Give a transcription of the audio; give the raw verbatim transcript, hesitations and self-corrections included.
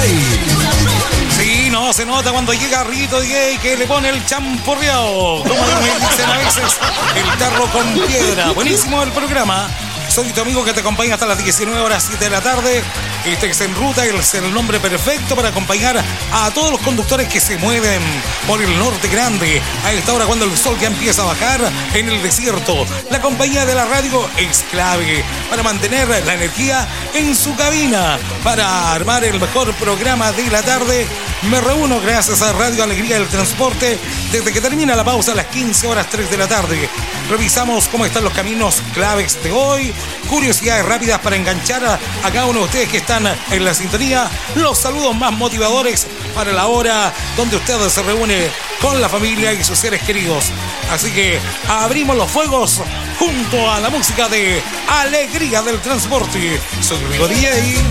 Sí, no, se nota cuando llega Rito D J que le pone el champurreado. Como me dicen a veces, el tarro con piedra. Buenísimo el programa. Soy tu amigo que te acompaña hasta las diecinueve horas siete de la tarde. Este es En Ruta, es el nombre perfecto para acompañar a todos los conductores que se mueven por el norte grande. A esta hora cuando el sol ya empieza a bajar en el desierto. La compañía de la radio es clave para mantener la energía en su cabina. Para armar el mejor programa de la tarde, me reúno gracias a Radio Alegría del Transporte desde que termina la pausa a las quince horas tres de la tarde. Revisamos cómo están los caminos claves de hoy, curiosidades rápidas para enganchar a, a cada uno de ustedes que están en la sintonía, los saludos más motivadores para la hora donde usted se reúne con la familia y sus seres queridos. Así que abrimos los fuegos junto a la música de Alegría del Transporte. Soy Rigo D J.